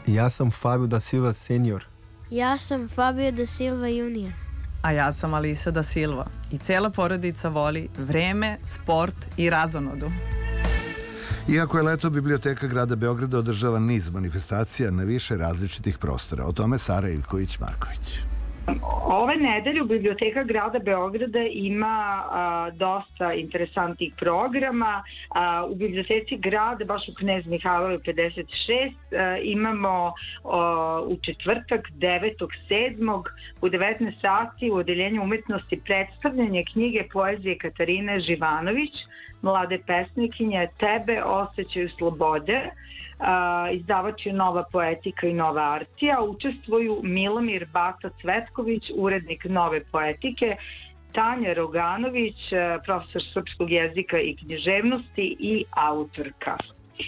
Ja sam Fabio da Silva senior. Ja sam Fabio da Silva junior. A ja sam Alisa da Silva i cela porodica voli vreme, sport i razonodu. Iako je leto, Biblioteka grada Beograda održava niz manifestacija na više različitih prostora. O tome Sara Ivković-Marković. Ove nedelje u Biblioteka grada Beograda ima dosta interesantnih programa. U Biblioteci grada, baš u Knez Mihajlove 56, imamo u četvrtak 9.7. u 19 sati u Odeljenju umetnosti predstavljanje knjige poezije Katarine Živanović, mlade pesnikinje Tebe, osjećaju slobode. Izdavač je Nova poetika i Nova artija. Učestvuju Milomir Bata Cvetković, urednik Nove poetike, Tanja Roganović, profesor srpskog jezika i književnosti i autorka.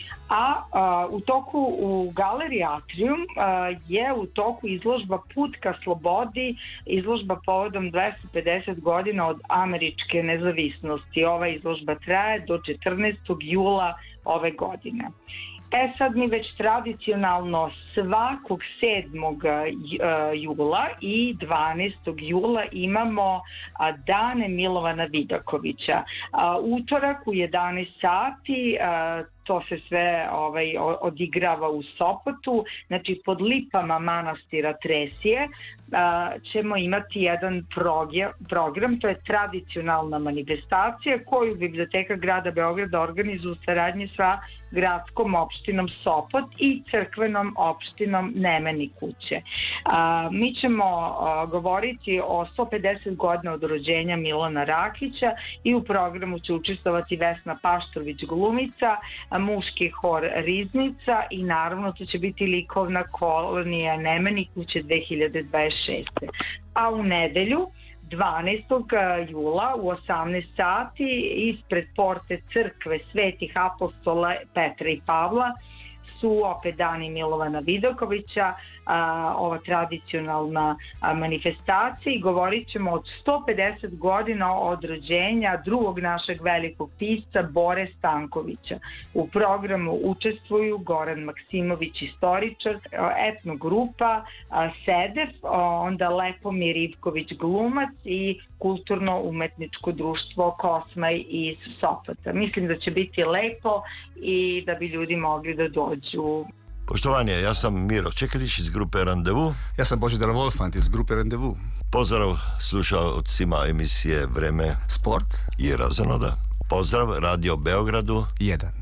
U Galeriji Atrium je u toku izložba Put ka slobodi, izložba povodom 250 godina od američke nezavisnosti. Ova izložba traje do 14. jula ove godine. Sad mi već tradicionalno svakog 7. jula i 12. jula imamo dane Milovana Vidakovića. Utorak u 11 sati, to se sve odigrava u Sopotu, znači pod lipama manastira Tresije, ćemo imati jedan program, to je tradicionalna manifestacija koju Biblioteka grada Beograda organizuje u saradnji sa gradskom opštinom Sopot i crkvenom opštinom Nemeni kuće. Mi ćemo govoriti o 150 godina od rođenja Milana Rakića i u programu će učestvovati Vesna Paštrović glumica, muški hor Riznica i naravno to će biti likovna kolonija Nemeni kuće 2026. A u nedelju 12. jula u 18 sati ispred porte crkve Svetih apostola Petra i Pavla su opet dani Milovana Vidakovića, ova tradicionalna manifestacija, i govorit ćemo od 150 godina od rođenja drugog našeg velikog pisca Bore Stankovića. U programu učestvuju Goran Maksimović, istoričar, etnogrupa Sedef, onda Lepomir Ivković glumac i kulturno-umetničko društvo Kosmaj iz Sopota. Mislim da će biti lepo i da bi ljudi mogli da dođu. Poštovanje, ja sam Miro Čekalić iz grupe Randevu. Ja sam Božidar Wolfant iz grupe Randevu. Pozdrav slušalcima emisije Vreme, sport i razonoda. Pozdrav Radio Beogradu 1.